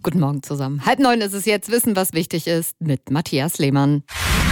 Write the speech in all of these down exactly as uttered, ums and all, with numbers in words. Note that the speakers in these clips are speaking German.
Guten Morgen zusammen. Halb neun ist es jetzt. Wissen, was wichtig ist, mit Matthias Lehmann.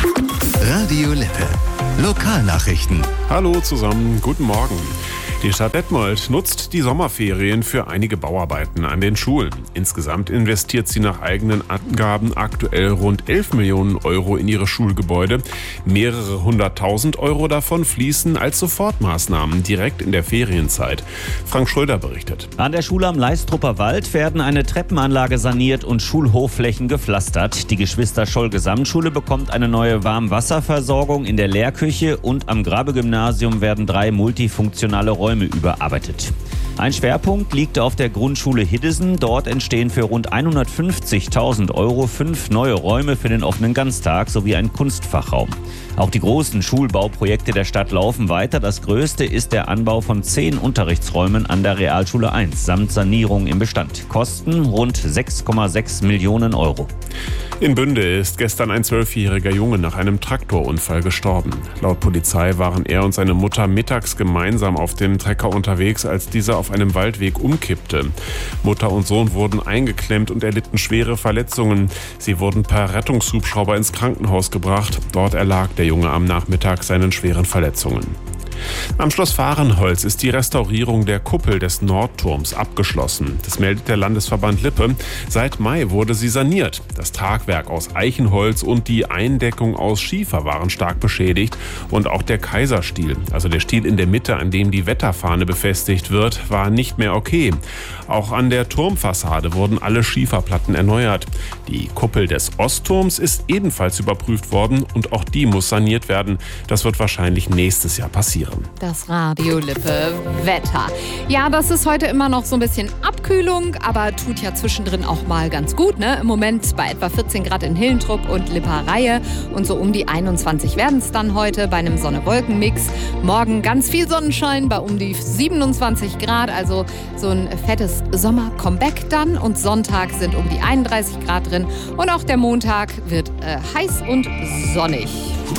Radio Lippe. Lokalnachrichten. Hallo zusammen, guten Morgen. Die Stadt Detmold nutzt die Sommerferien für einige Bauarbeiten an den Schulen. Insgesamt investiert sie nach eigenen Angaben aktuell rund elf Millionen Euro in ihre Schulgebäude. Mehrere hunderttausend Euro davon fließen als Sofortmaßnahmen direkt in der Ferienzeit. Frank Schröder berichtet. An der Schule am Leistrupper Wald werden eine Treppenanlage saniert und Schulhofflächen gepflastert. Die Geschwister-Scholl-Gesamtschule bekommt eine neue Warmwasserversorgung in der Lehrküche und am Grabe-Gymnasium werden drei multifunktionale Räume überarbeitet. Ein Schwerpunkt liegt auf der Grundschule Hiddesen. Dort entstehen für rund hundertfünfzigtausend Euro fünf neue Räume für den offenen Ganztag sowie ein Kunstfachraum. Auch die großen Schulbauprojekte der Stadt laufen weiter. Das größte ist der Anbau von zehn Unterrichtsräumen an der Realschule eins samt Sanierung im Bestand. Kosten rund sechs Komma sechs Millionen Euro. In Bünde ist gestern ein zwölfjähriger Junge nach einem Traktorunfall gestorben. Laut Polizei waren er und seine Mutter mittags gemeinsam auf dem Trecker unterwegs, als dieser auf einem Waldweg umkippte. Mutter und Sohn wurden eingeklemmt und erlitten schwere Verletzungen. Sie wurden per Rettungshubschrauber ins Krankenhaus gebracht. Dort erlag der Junge am Nachmittag seinen schweren Verletzungen. Am Schloss Fahrenholz ist die Restaurierung der Kuppel des Nordturms abgeschlossen. Das meldet der Landesverband Lippe. Seit Mai wurde sie saniert. Das Tragwerk aus Eichenholz und die Eindeckung aus Schiefer waren stark beschädigt. Und auch der Kaiserstiel, also der Stiel in der Mitte, an dem die Wetterfahne befestigt wird, war nicht mehr okay. Auch an der Turmfassade wurden alle Schieferplatten erneuert. Die Kuppel des Ostturms ist ebenfalls überprüft worden und auch die muss saniert werden. Das wird wahrscheinlich nächstes Jahr passieren. Das Radio Lippe Wetter. Ja, das ist heute immer noch so ein bisschen Abkühlung, aber tut ja zwischendrin auch mal ganz gut, ne? Im Moment bei etwa vierzehn Grad in Hillentrupp und Lipperreihe und so um die einundzwanzig werden es dann heute bei einem Sonne-Wolken-Mix. Morgen ganz viel Sonnenschein bei um die siebenundzwanzig Grad, also so ein fettes Sommer-Comeback dann. Und Sonntag sind um die einunddreißig Grad drin und auch der Montag wird äh, heiß und sonnig.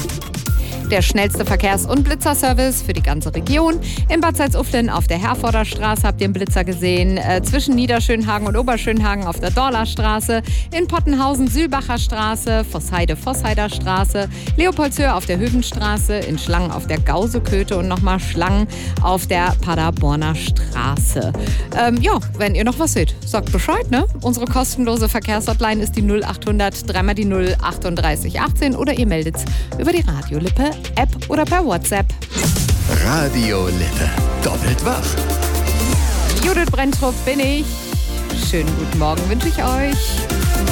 Der schnellste Verkehrs- und Blitzerservice für die ganze Region. In Bad Salzuflen auf der Herforder Straße habt ihr einen Blitzer gesehen. Äh, zwischen Niederschönhagen und Oberschönhagen auf der Dorler Straße. In Pottenhausen Sühlbacher Straße. Vossheide Vossheider Straße. Leopoldshöhe auf der Hövenstraße. In Schlangen auf der Gauseköte und nochmal Schlangen auf der Paderborner Straße. Ähm, ja, wenn ihr noch was seht, sagt Bescheid, ne? Unsere kostenlose Verkehrshotline ist die null achthundert, dreimal die null achtunddreißig achtzehn oder ihr meldet's über die Radiolippe App oder per WhatsApp. Radio Lippe. Doppelt wach. Judith Brenntrup bin ich. Schönen guten Morgen wünsche ich euch.